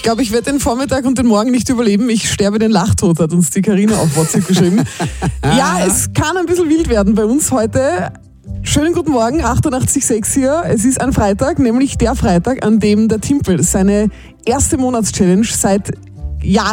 glaube, ich werde den Vormittag und den Morgen nicht überleben. Ich sterbe den Lachtod, hat uns die Carina auf WhatsApp geschrieben. Ja, es kann ein bisschen wild werden bei uns heute. Schönen guten Morgen, 88,6 hier. Es ist ein Freitag, nämlich der Freitag, an dem der Timpel seine erste Monatschallenge seit Jahren